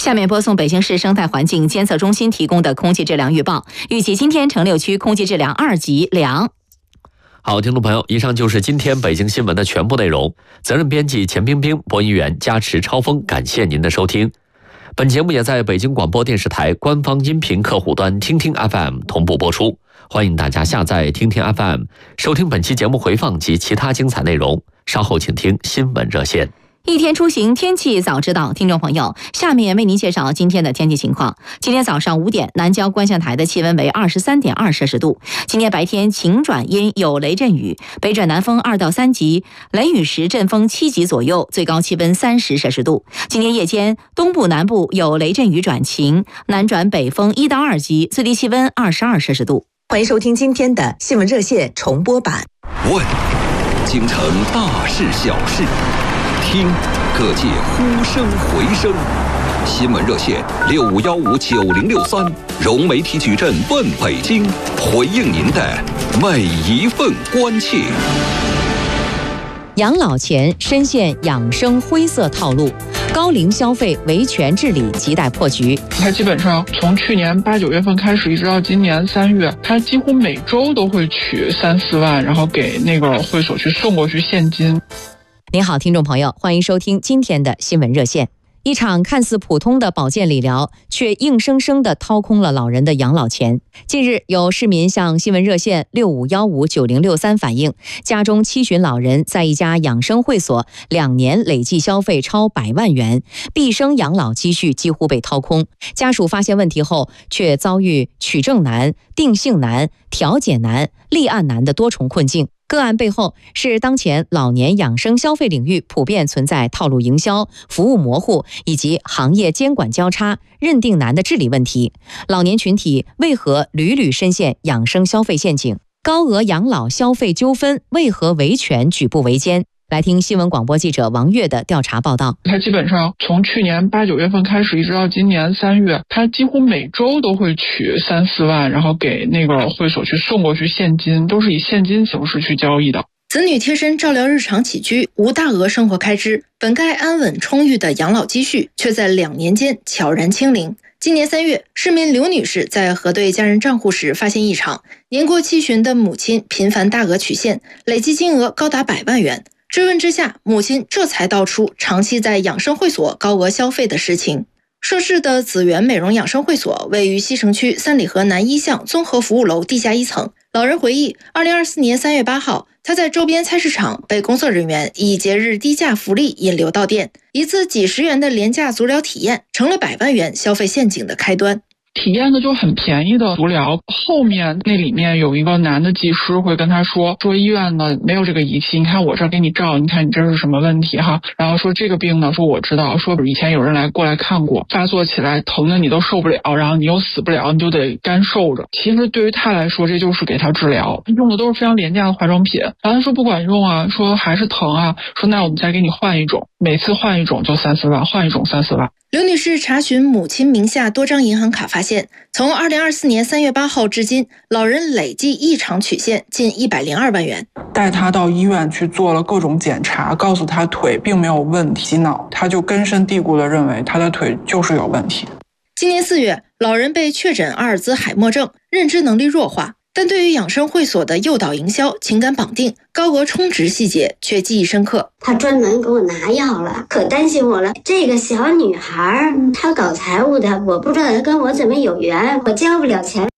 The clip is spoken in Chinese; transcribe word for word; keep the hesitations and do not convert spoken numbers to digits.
下面播送北京市生态环境监测中心提供的空气质量预报，预计今天城六区空气质量二级良。 好，听众朋友，以上就是今天北京新闻的全部内容。责任编辑钱冰冰，播音员加持超峰，感谢您的收听。本节目也在北京广播电视台官方音频客户端听听 F M 同步播出，欢迎大家下载听听 F M， 收听本期节目回放及其他精彩内容。稍后请听新闻热线。 一天出行，天气早知道。听众朋友，下面为您介绍今天的天气情况。今天早上五点，南郊观象台的气温为 二十三点二摄氏度。今天白天晴转阴，有雷阵雨，北转南风二到三级，雷雨时阵风七级左右，最高气温三十摄氏度。今天夜间，东部南部有雷阵雨转晴，南转北风一到二级，最低气温二十二摄氏度。 欢迎收听今天的新闻热线重播版。 问京城大事小事，听各界呼声回声。新闻热线六五幺五九零六三，融媒体矩阵问北京，回应您的每一份关切。 养老钱深陷养生灰色套路，高龄消费维权治理亟待破局。 他基本上从去年八九月份开始，一直到今年三月，他几乎每周都会取三四万，然后给那个会所去送过去现金。 您好，听众朋友，欢迎收听今天的新闻热线。一场看似普通的保健理疗，却硬生生地掏空了老人的养老钱。近日，有市民向新闻热线六五幺五九零六三反映，家中七旬老人在一家养生会所两年累计消费超百万元，毕生养老积蓄几乎被掏空。家属发现问题后，却遭遇取证难、定性难、调解难、立案难的多重困境。个案背后是当前老年养生消费领域普遍存在套路营销、服务模糊以及行业监管交叉、认定难的治理问题。老年群体为何屡屡深陷养生消费陷阱？高额养老消费纠纷为何维权举步维艰？来听新闻广播记者王悦的调查报道。 他基本上从去年八九月份开始，一直到今年三月，他几乎每周都会取三四万，然后给那个会所去送过去现金，都是以现金形式去交易的。 子女贴身照料日常起居，无大额生活开支，本该安稳充裕的养老积蓄，却在两年间悄然清零。今年三月，市民刘女士在核对家人账户时发现异常，年过七旬的母亲频繁大额取现，累计金额高达百万元。追问之下，母亲这才道出长期在养生会所高额消费的实情。涉事的紫源美容养生会所位于西城区三里河南一巷综合服务楼地下一层。老人回忆，二零二四年三月八号，他在周边菜市场被工作人员以节日低价福利引流到店，一次几十元的廉价足疗体验，成了百万元消费陷阱的开端。 体验的就很便宜的足疗，后面那里面有一个男的技师会跟他说说医院呢没有这个仪器，你看我这儿给你照，你看你这是什么问题哈，然后说这个病呢，说我知道，说以前有人来过来看过，发作起来疼的你都受不了，然后你又死不了，你就得干受着。其实对于他来说，这就是给他治疗，用的都是非常廉价的化妆品，然后他说不管用啊，说还是疼啊，说那我们再给你换一种，每次换一种就三四万，换一种三四万。 刘女士查询母亲名下多张银行卡，发现从二零二四年三月八号至今，老人累计异常取现近一百零二万元。 带他到医院去做了各种检查，告诉他腿并没有问题，洗脑，他就根深蒂固地认为他的腿就是有问题。 今年四月，老人被确诊阿尔兹海默症，认知能力弱化。但对于养生会所的诱导营销、情感绑定、高额充值细节却记忆深刻。 他专门给我拿药了，可担心我了。这个小女孩她搞财务的，我不知道她跟我怎么有缘，我交不了钱。